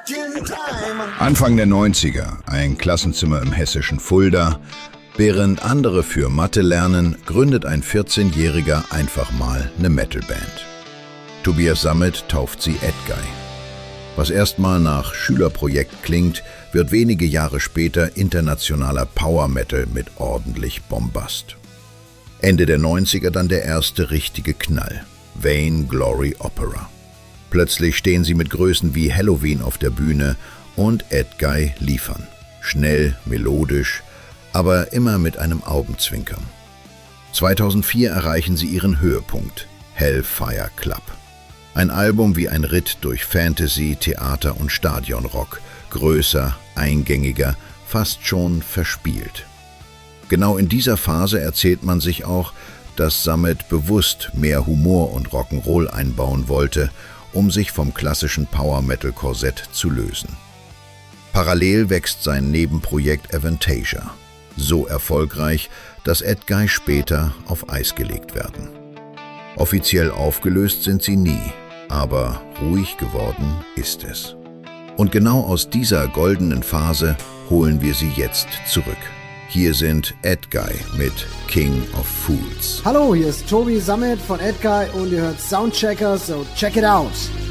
Anfang der 90er, ein Klassenzimmer im hessischen Fulda. Während andere für Mathe lernen, gründet ein 14-Jähriger einfach mal eine Metalband. Tobias Sammet tauft sie Edguy. Was erstmal nach Schülerprojekt klingt, wird wenige Jahre später internationaler Power Metal mit ordentlich Bombast. Ende der 90er dann der erste richtige Knall, Vain Glory Opera. Plötzlich stehen sie mit Größen wie Helloween auf der Bühne und Edguy liefern. Schnell, melodisch, aber immer mit einem Augenzwinkern. 2004 erreichen sie ihren Höhepunkt, Hellfire Club. Ein Album wie ein Ritt durch Fantasy, Theater und Stadionrock, größer, eingängiger, fast schon verspielt. Genau in dieser Phase erzählt man sich auch, dass Sammet bewusst mehr Humor und Rock'n'Roll einbauen wollte, um sich vom klassischen Power-Metal-Korsett zu lösen. Parallel wächst sein Nebenprojekt Avantasia, so erfolgreich, dass Edguy später auf Eis gelegt werden. Offiziell aufgelöst sind sie nie, aber ruhig geworden ist es. Und genau aus dieser goldenen Phase holen wir sie jetzt zurück. Hier sind Edguy mit King of Fools. Hallo, hier ist Tobi Sammet von Edguy und ihr hört Soundchecker, so check it out.